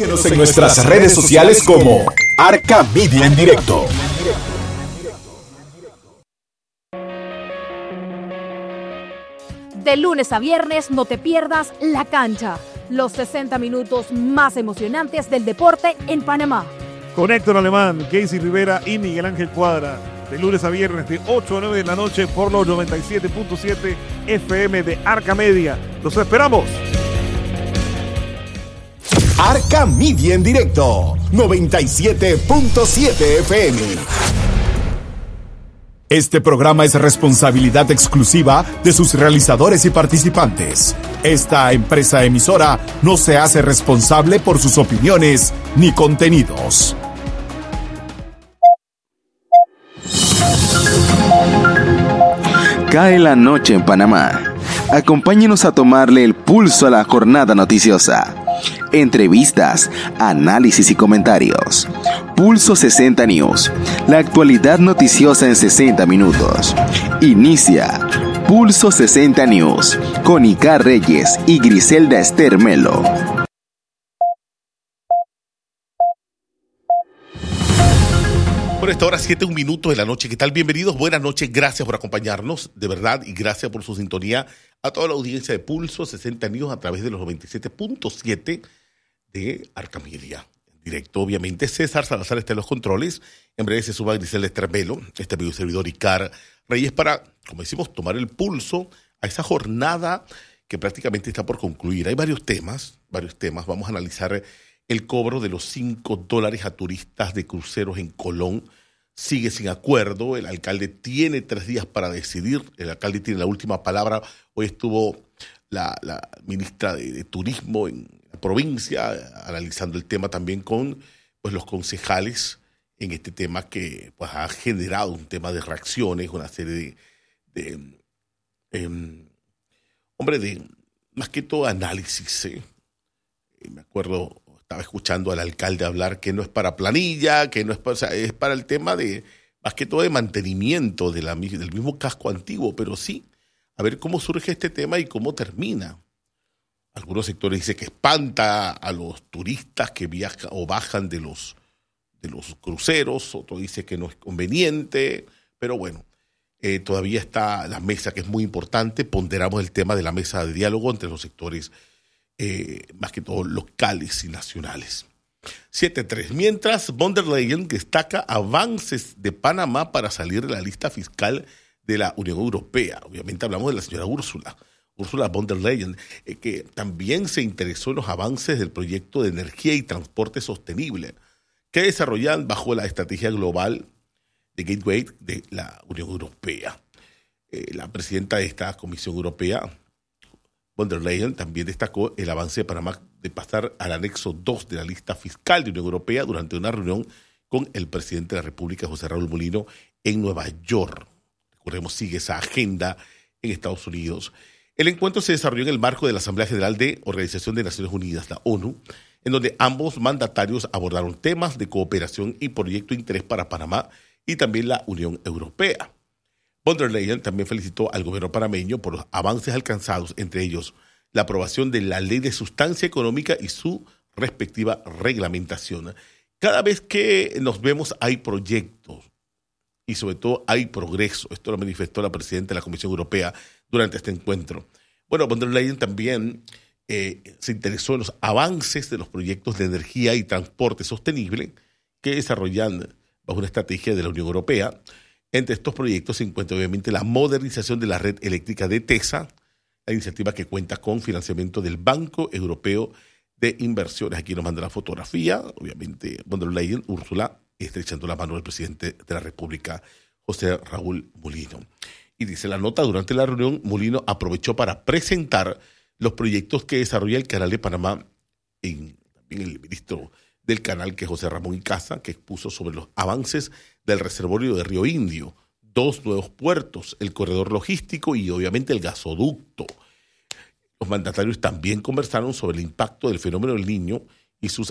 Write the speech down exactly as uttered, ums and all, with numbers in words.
Síguenos en nuestras redes sociales como Arca Media en Directo. De lunes a viernes no te pierdas La Cancha, los sesenta minutos más emocionantes del deporte en Panamá. Con Héctor Alemán, Casey Rivera y Miguel Ángel Cuadra. De lunes a viernes de ocho a nueve de la noche por los noventa y siete punto siete F M de Arca Media. ¡Los esperamos! Arca Media en Directo, noventa y siete punto siete F M. Este programa es responsabilidad exclusiva de sus realizadores y participantes. Esta empresa emisora no se hace responsable por sus opiniones ni contenidos. Cae la noche en Panamá. Acompáñenos a tomarle el pulso a la jornada noticiosa. Entrevistas, análisis y comentarios. Pulso sesenta News. La actualidad noticiosa en sesenta minutos. Inicia Pulso sesenta News con Icar Reyes y Griselda Esther Melo. Por esta hora, siete, un minuto de la noche. ¿Qué tal? Bienvenidos, buenas noches, gracias por acompañarnos, de verdad, y gracias por su sintonía a toda la audiencia de Pulso sesenta News a través de los noventa y siete punto siete de Arca Media. En directo, obviamente, César Salazar está en los controles. En breve se suba Griselda Estermelo, este amigo servidor Icar Reyes, para, como decimos, tomar el pulso a esa jornada que prácticamente está por concluir. Hay varios temas, varios temas. Vamos a analizar el cobro de los cinco dólares a turistas de cruceros en Colón. Sigue sin acuerdo. El alcalde tiene tres días para decidir. El alcalde tiene la última palabra. Hoy estuvo la, la ministra de, de Turismo en la provincia analizando el tema también con pues, los concejales en este tema que pues, ha generado un tema de reacciones, una serie de, de eh, hombre, de más que todo análisis. ¿eh? Me acuerdo... Estaba escuchando al alcalde hablar que no es para planilla, que no es para, o sea, es para el tema de, más que todo de mantenimiento de la, del mismo casco antiguo, pero sí, a ver cómo surge este tema y cómo termina. Algunos sectores dicen que espanta a los turistas que viajan o bajan de los, de los cruceros, otro dice que no es conveniente, pero bueno, eh, todavía está la mesa, que es muy importante. Ponderamos el tema de la mesa de diálogo entre los sectores Eh, más que todo locales y nacionales. siete tres. Mientras, von der Leyen destaca avances de Panamá para salir de la lista fiscal de la Unión Europea. Obviamente hablamos de la señora Úrsula, Úrsula von der Leyen, eh, que también se interesó en los avances del proyecto de energía y transporte sostenible que desarrollan bajo la estrategia global de Gateway de la Unión Europea. Eh, la presidenta de esta Comisión Europea, von der Leyen, también destacó el avance de Panamá de pasar al anexo dos de la lista fiscal de Unión Europea durante una reunión con el presidente de la República, José Raúl Mulino, en Nueva York. Recordemos, sigue esa agenda en Estados Unidos. El encuentro se desarrolló en el marco de la Asamblea General de Organización de Naciones Unidas, la ONU, en donde ambos mandatarios abordaron temas de cooperación y proyecto de interés para Panamá y también la Unión Europea. Von der Leyen también felicitó al gobierno panameño por los avances alcanzados, entre ellos la aprobación de la Ley de Sustancia Económica y su respectiva reglamentación. Cada vez que nos vemos hay proyectos y sobre todo hay progreso. Esto lo manifestó la presidenta de la Comisión Europea durante este encuentro. Bueno, von der Leyen también eh, se interesó en los avances de los proyectos de energía y transporte sostenible que desarrollan bajo una estrategia de la Unión Europea. Entre estos proyectos se encuentra obviamente la modernización de la red eléctrica de TESA, la iniciativa que cuenta con financiamiento del Banco Europeo de Inversiones. Aquí nos manda la fotografía, obviamente von der Leyen, Úrsula, estrechando la mano del presidente de la República, José Raúl Mulino. Y dice la nota, durante la reunión, Mulino aprovechó para presentar los proyectos que desarrolla el Canal de Panamá, y también el ministro del canal, que es José Ramón Icaza, que expuso sobre los avances del reservorio de Río Indio, dos nuevos puertos, el corredor logístico y obviamente el gasoducto. Los mandatarios también conversaron sobre el impacto del fenómeno del Niño y sus